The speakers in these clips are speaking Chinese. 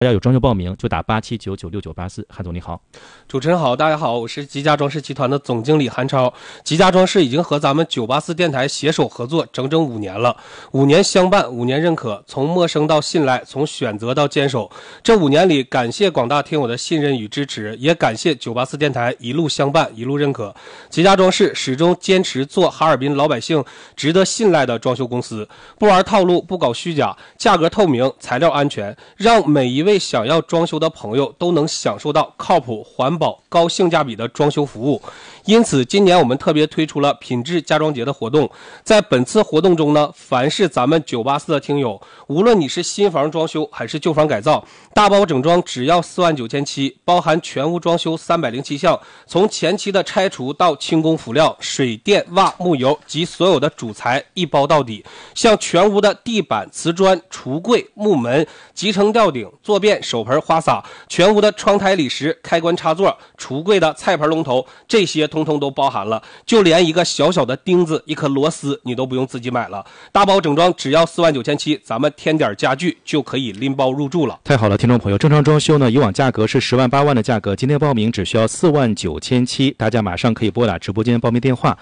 大家有装修报名就打87996984。韩总你好。 主持人好，大家好，我是吉家装饰集团的总经理韩超。吉家装饰已经和咱们984电台携手合作整整5年了，5年相伴，5年认可，从陌生到信赖，从选择到坚守。这5年里，感谢广大听友的信任与支持，也感谢984电台一路相伴，一路认可。吉家装饰始终坚持做哈尔滨老百姓值得信赖的装修公司，不玩套路，不搞虚假，价格透明，材料安全，让每一位想要装修的朋友都能享受到靠谱、环保、高性价比的装修服务。因此今年我们特别推出了品质家装节的活动。在本次活动中呢，凡是咱们984的听友，无论你是新房装修还是旧房改造，大包整装只要49700，包含全屋装修307项，从前期的拆除到轻工辅料、水电瓦木油及所有的主材一包到底。像全屋的地板、瓷砖、橱柜、木门、集成吊顶、坐便、手盆、花洒，全屋的窗台理石、开关插座、橱柜的菜盆龙头，这些通通都包含了，就连一个小小的钉子、一颗螺丝你都不用自己买了。大包整装只要49700，咱们添点家具就可以拎包入住了。 太好了，听众朋友，正常装修呢，以往价格是10万8万的价格，今天报名只需要49700，大家马上可以拨打直播间报名电话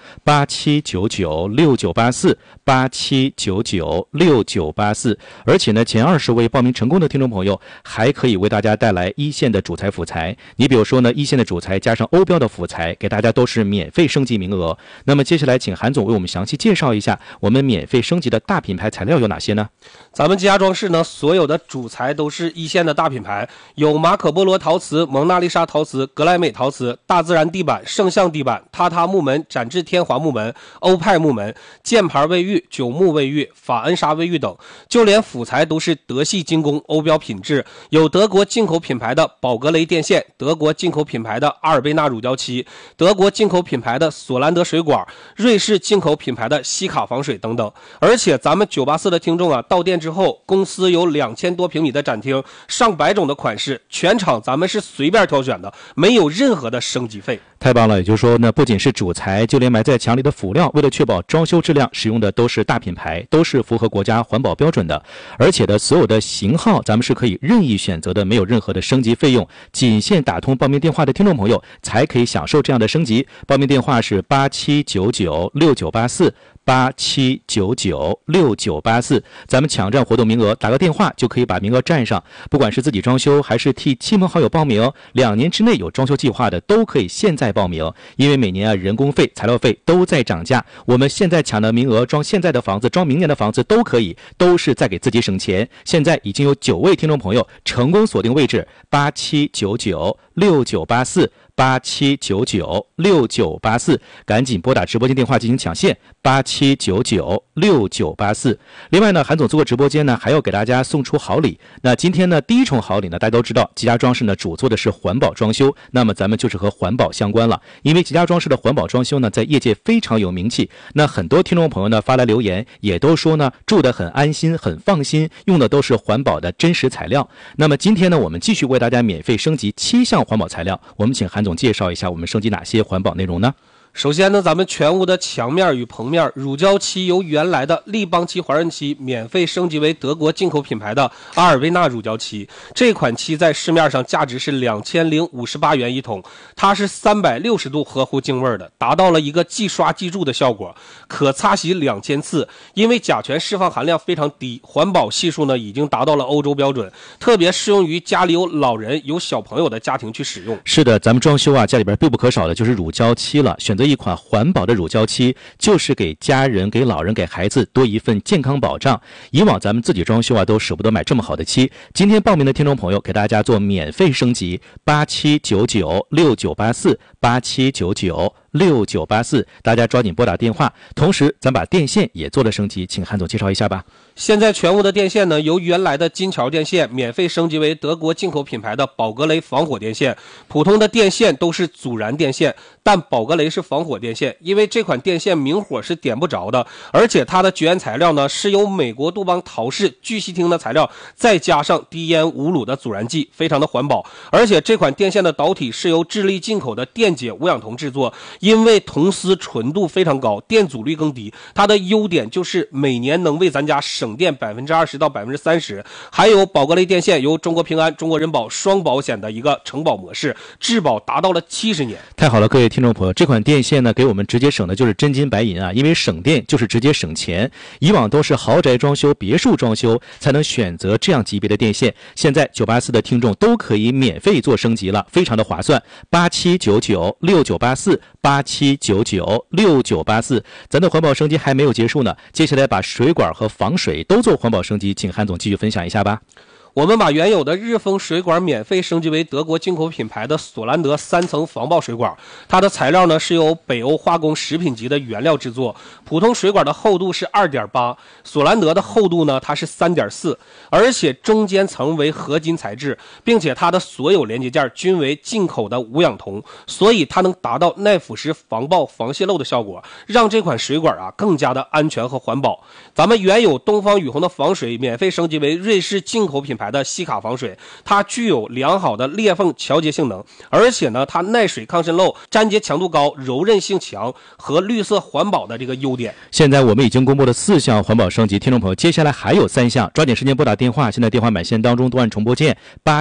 87996984，87996984。而且呢，前20位报名成功的听众朋友还可以为大家带来一线的主材辅材。你比如说呢，一线的主材加上欧标的辅材，给大家都是免费升级名额。那么接下来请韩总为我们详细介绍一下我们免费升级的大品牌材料有哪些呢？ 咱们吉家装饰呢，所有的主材都是一线的大品牌，有马可波罗陶瓷、蒙娜丽莎陶瓷、格莱美陶瓷、大自然地板、圣象地板、榻榻木门、展翅天华木门、欧派木门、箭牌卫浴、九木卫浴、法恩莎卫浴等，就连辅材都是德系精工，欧标品质。有德国进口品牌的宝格雷电线，德国进口品牌的阿尔贝纳乳胶漆，德国进口品牌的索兰德水管，瑞士进口品牌的西卡防水等等。而且咱们984的听众啊，到店之后，公司有2000多平米的展厅，上百种的款式，全场咱们是随便挑选的，没有任何的升级费。 太棒了，也就是说呢，不仅是主材，就连埋在墙里的辅料，为了确保装修质量，使用的都是大品牌，都是符合国家环保标准的。而且的所有的型号咱们是可以任意选择的，没有任何的升级费用，仅限打通报名电话的听众朋友才可以享受这样的升级。报名电话是87996984，87996984，咱们抢占活动名额，打个电话就可以把名额占上。不管是自己装修还是替亲朋好友报名，2年之内有装修计划的都可以现在报名。因为每年人工费、材料费都在涨价，我们现在抢的名额，装现在的房子、装明年的房子都可以，都是在给自己省钱。现在已经有9位听众朋友成功锁定位置，87996984，87996984，赶紧拨打直播间电话进行抢线，87996984。另外呢，韩总做过直播间呢，还要给大家送出好礼。那今天呢，第一重好礼呢，大家都知道，吉家装饰呢主做的是环保装修，那么咱们就是和环保相关了。因为吉家装饰的环保装修呢，在业界非常有名气。那很多听众朋友呢发来留言，也都说呢，住得很安心、很放心，用的都是环保的真实材料。那么今天呢，我们继续为大家免费升级7项环保材料。我们请韩总介绍一下我们升级哪些环保内容呢？ 首先呢，咱们全屋的墙面与棚面乳胶漆由原来的立邦漆、华润漆免费升级为德国进口品牌的阿尔贝纳乳胶漆。这款漆在市面上价值是2058元一桶，它是360度呵护净味的，达到了一个即刷即蛀的效果，可擦洗2000次。因为甲醛释放含量非常低，环保系数呢已经达到了欧洲标准，特别适用于家里有老人、有小朋友的家庭去使用。 是的，咱们装修啊，家里边必不可少的就是乳胶漆了。选择一款环保的乳胶漆，就是给家人、给老人、给孩子多一份健康保障。以往咱们自己装修啊，都舍不得买这么好的漆。今天报名的听众朋友，给大家做免费升级，87996984，87996984，大家抓紧拨打电话。同时，咱把电线也做了升级，请韩总介绍一下吧。 现在全屋的电线呢，由原来的金桥电线免费升级为德国进口品牌的宝格雷防火电线。普通的电线都是阻燃电线，但宝格雷是防火电线，因为这款电线明火是点不着的，而且它的绝缘材料呢是由美国杜邦陶氏聚烯烃的材料，再加上低烟无卤的阻燃剂，非常的环保。而且这款电线的导体是由智利进口的电解无氧铜制作， 因为铜丝纯度非常高，电阻率更低，它的优点就是每年能为咱家省电20%到30%，还有宝格雷电线由中国平安、中国人保双保险的一个承保模式，质保达到了70年。 太好了，各位听众朋友，这款电线呢，给我们直接省的就是真金白银啊！因为省电就是直接省钱，以往都是豪宅装修、别墅装修才能选择这样级别的电线，现在984的听众都可以免费做升级了，非常的划算。87996984，咱的环保升级还没有结束呢，接下来把水管和防水都做环保升级，请韩总继续分享一下吧。 我们把原有的日丰水管免费升级为德国进口品牌的索兰德3层防爆水管，它的材料呢是由北欧化工食品级的原料制作，普通水管的厚度是 2.8， 索兰德的厚度呢它是 3.4， 而且中间层为合金材质，并且它的所有连接件均为进口的无氧铜，所以它能达到耐腐蚀、防爆、防泄漏的效果，让这款水管更加的安全和环保。咱们原有东方雨虹的防水免费升级为瑞士进口品牌的西卡防水，它具有良好的裂缝调节性能，而且呢它耐水抗渗漏、粘结强度高、柔韧性强和绿色环保的这个优点。 现在我们已经公布了4项环保升级，听众朋友，接下来还有3项，抓紧时间拨打电话，现在电话满线当中都按重拨键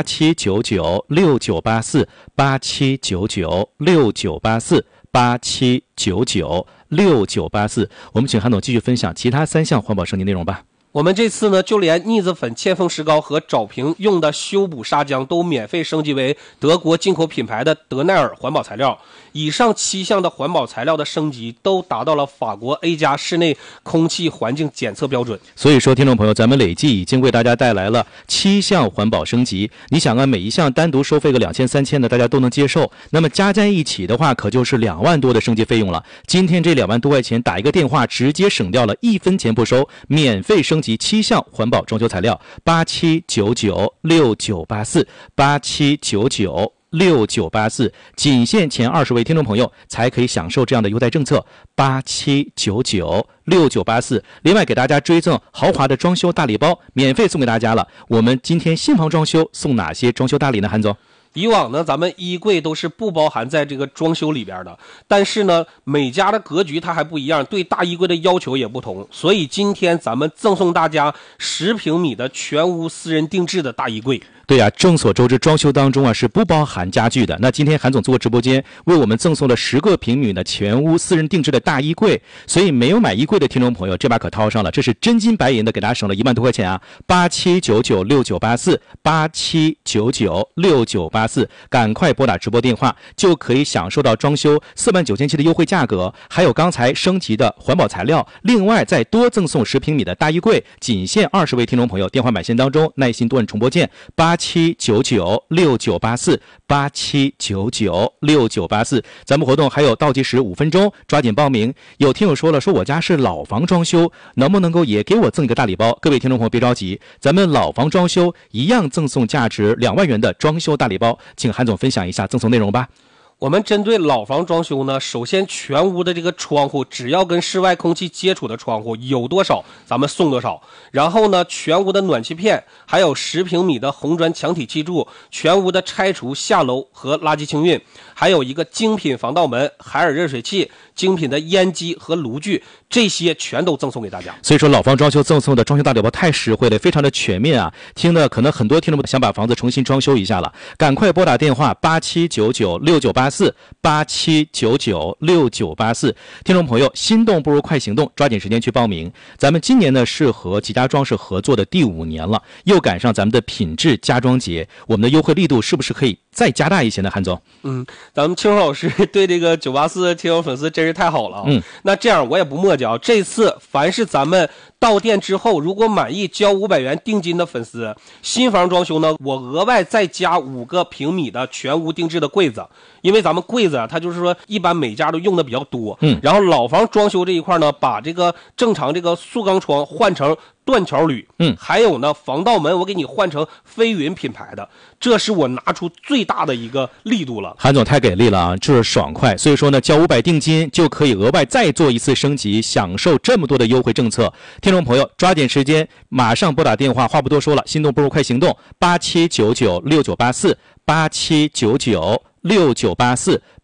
87996984，87996984，87996984，我们请韩总继续分享其他3项环保升级内容吧。 我们这次呢，就连腻子粉、嵌缝石膏和找平用的修补砂浆都免费升级为德国进口品牌的德奈尔环保材料。以上7项的环保材料的升级都达到了法国 A+ 室内空气环境检测标准。 所以说，听众朋友，咱们累计已经为大家带来了7项环保升级。你想每一项单独收费个2000、3000的，大家都能接受。那么加在一起的话，可就是2万多的升级费用了。今天这2万多块钱，打一个电话，直接省掉了1分钱不收，免费升级7项环保装修材料，87996984，87996984，仅限前20位听众朋友才可以享受这样的优待政策，87996984。另外给大家追赠豪华的装修大礼包，免费送给大家了。我们今天新房装修送哪些装修大礼呢？韩总？ 以往呢，咱们衣柜都是不包含在这个装修里边的，但是呢，每家的格局它还不一样，对大衣柜的要求也不同，所以今天咱们赠送大家10平米的全屋私人定制的大衣柜。 对呀，众所周知，装修当中是不包含家具的。那今天韩总做直播间，为我们赠送了10个平米的全屋私人定制的大衣柜，所以没有买衣柜的听众朋友，这把可掏上了，这是真金白银的，给大家省了1万多块钱啊！87996984，87996984，赶快拨打直播电话，就可以享受到装修49700的优惠价格，还有刚才升级的环保材料，另外再多赠送10平米的大衣柜，仅限20位听众朋友，电话满线当中耐心多按重拨键87996984，87996984。咱们活动还有倒计时5分钟，抓紧报名。有听友说了，说我家是老房装修，能不能够也给我赠一个大礼包？各位听众朋友别着急，咱们老房装修一样赠送价值2万元的装修大礼包，请韩总分享一下赠送内容吧。 我们针对老房装修呢，首先全屋的这个窗户，只要跟室外空气接触的窗户有多少，咱们送多少。然后呢，全屋的暖气片，还有10平米的红砖墙体砌柱，全屋的拆除下楼和垃圾清运，还有一个精品防盗门、海尔热水器、精品的烟机和炉具，这些全都赠送给大家。 所以说老房装修赠送的装修大礼包太实惠了，非常的全面啊！听的可能很多听众想把房子重新装修一下了，赶快拨打电话87996984，87996984。听众朋友，心动不如快行动，抓紧时间去报名。咱们今年呢是和吉家装饰合作的第5年了，又赶上咱们的品质家装节，我们的优惠力度是不是可以再加大一些呢？韩总， 咱们清老师对这个984听友粉丝真是太好了啊！那这样我也不墨迹啊，这次凡是咱们到店之后如果满意交500元定金的粉丝，新房装修呢，我额外再加5个平米的全屋定制的柜子，因为咱们柜子它就是说一般每家都用的比较多，然后老房装修这一块呢，把这个正常这个塑钢窗换成断桥铝，还有呢防盗门我给你换成飞云品牌的，这是我拿出最大的一个力度了。 韩总太给力了啊，就是爽快。所以说呢，交500定金就可以额外再做一次升级，享受这么多的优惠政策。听众朋友，抓紧时间，马上拨打电话，话不多说了，心动不如快行动，87996984，87996984，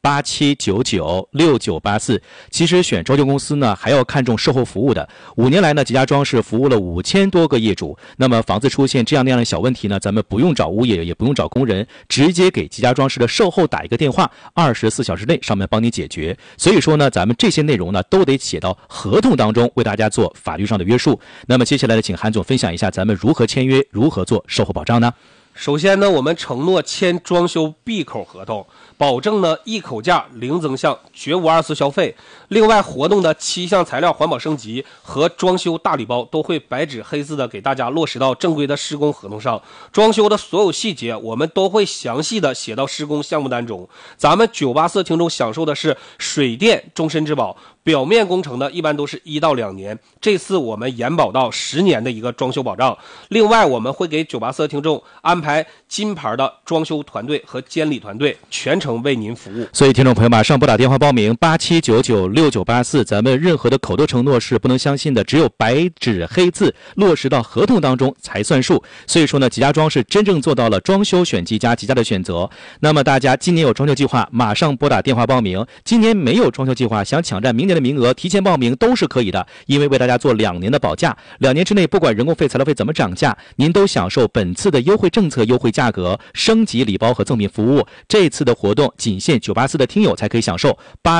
87996984。其实选装修公司呢，还要看重售后服务的。5年来呢，吉家装饰服务了5000多个业主。那么房子出现这样那样的小问题呢，咱们不用找物业，也不用找工人，直接给吉家装饰的售后打一个电话，24小时内上门帮你解决。所以说呢，咱们这些内容呢，都得写到合同当中，为大家做法律上的约束。那么接下来呢，请韩总分享一下咱们如何签约，如何做售后保障呢？ 首先呢，我们承诺签装修闭口合同，保证呢一口价零增项，绝无二次消费。另外，活动的7项材料环保升级和装修大礼包都会白纸黑字的给大家落实到正规的施工合同上。装修的所有细节，我们都会详细的写到施工项目单中。咱们984听众享受的是水电终身质保，表面工程呢一般都是1到2年，这次我们延保到10年的一个装修保障。另外，我们会给984听众安排金牌的装修团队和监理团队，全程为您服务。 所以听众朋友马上拨打电话报名87996984，咱们任何的口头承诺是不能相信的，只有白纸黑字落实到合同当中才算数。所以说呢，吉家装饰真正做到了装修选吉家，吉家的选择。那么大家今年有装修计划，马上拨打电话报名；今年没有装修计划，想抢占明年的名额，提前报名都是可以的，因为为大家做2年的保价，2年之内不管人工费、材料费怎么涨价，您都享受本次的优惠政策、优惠价格、升级礼包和赠品服务。这次的活动仅限984的听友才可以享受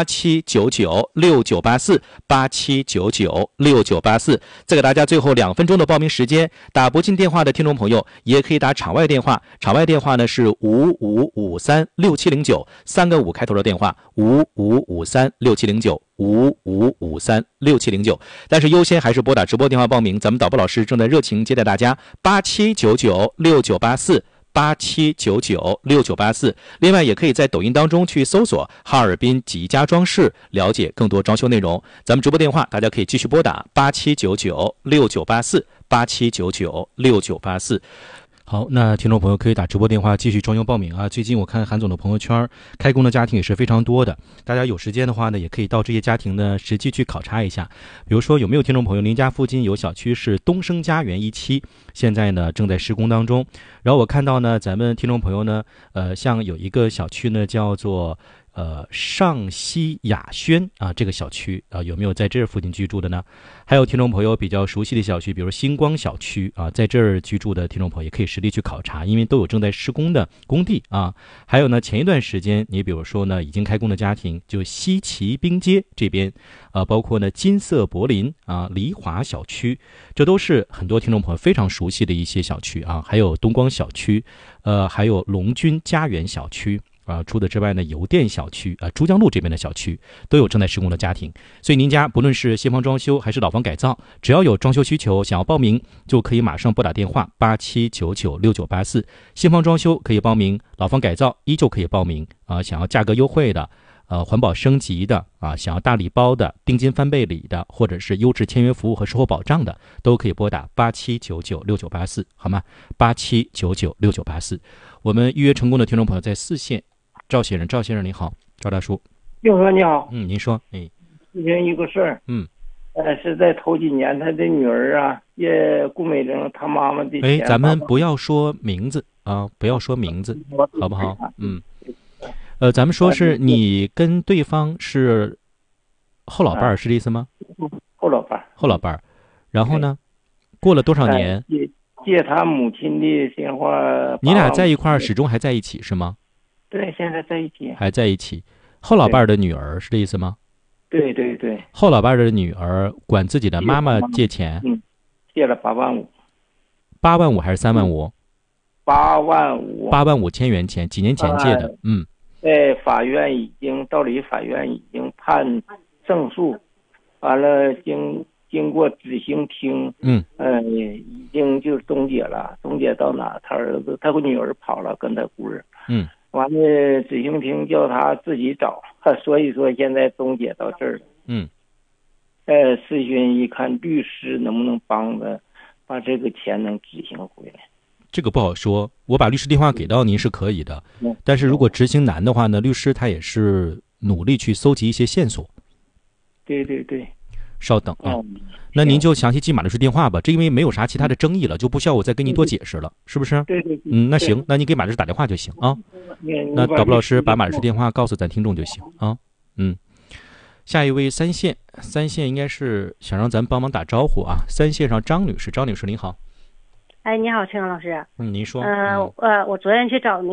，87996984，87996984。再给大家最后2分钟的报名时间，打不进电话的听众朋友也可以打场外电话，场外电话呢是55536709，3个5开头的电话，55536709，55536709。但是优先还是拨打直播电话报名，咱们导播老师正在热情接待大家，87996984，87996984。另外也可以在抖音当中去搜索哈尔滨吉家装饰，了解更多装修内容。咱们直播电话大家可以继续拨打87996984，87996984。好，那听众朋友可以打直播电话继续装修报名啊！最近我看韩总的朋友圈开工的家庭也是非常多的，大家有时间的话呢，也可以到这些家庭呢实际去考察一下。比如说有没有听众朋友您家附近有小区是东升家园1期，现在呢正在施工当中。然后我看到呢咱们听众朋友呢像有一个小区呢叫做上西雅轩啊，这个小区啊，有没有在这附近居住的呢？还有听众朋友比较熟悉的小区，比如星光小区啊，在这儿居住的听众朋友也可以实地去考察，因为都有正在施工的工地啊。还有呢，前一段时间你比如说呢，已经开工的家庭，就西旗滨街这边包括呢金色柏林啊、黎华小区，这都是很多听众朋友非常熟悉的一些小区啊。还有东光小区，还有龙君家园小区。除此之外呢，邮电小区珠江路这边的小区都有正在施工的家庭，所以您家不论是新房装修还是老房改造，只要有装修需求想要报名，就可以马上拨打电话87996984。新房装修可以报名，老房改造依旧可以报名想要价格优惠的环保升级的想要大礼包的、定金翻倍礼的，或者是优质签约服务和售后保障的，都可以拨打87996984，好吗？87996984。我们预约成功的听众朋友在4线。赵先生，赵先生你好。赵大叔。 六哥你好。 您说。 之前一个事儿。是在头几年他的女儿也顾美玲他妈妈的钱。 咱们不要说名字不要说名字，好不好？咱们说是你跟对方是后老伴儿，是这意思吗？ 后老伴儿。 后老伴儿。然后呢？过了多少年？ 借他母亲的电话。 你俩在一块儿，始终还在一起是吗？ 对，现在在一起。 还在一起。后老伴儿的女儿是这意思吗？ 对对对。 后老伴儿的女儿管自己的妈妈借钱。 借了8万5。 8万5还是3万5 ？8万5。 8万5千元钱，几年前借的。 在道理法院已经判胜诉，完了经过执行厅，已经就终结了。终结到哪？他儿子，他女儿跑了，跟他姑儿。完了，执行厅叫他自己找，所以说现在终结到这儿了。视讯一看，律师能不能帮他把这个钱能执行回来？ 这个不好说，我把律师电话给到您是可以的，但是如果执行难的话呢，律师他也是努力去搜集一些线索。 对对对。 稍等啊。那您就详细记马律师电话吧，这因为没有啥其他的争议了，就不需要我再跟您多解释了，是不是？ 对。 那行，那你给马律师打电话就行啊。那导播老师把马律师电话告诉咱听众就行啊。下一位三线应该是想让咱帮忙打招呼啊。三线上张女士您好。 哎，你好，陈阳老师。 您说。 我昨天去找那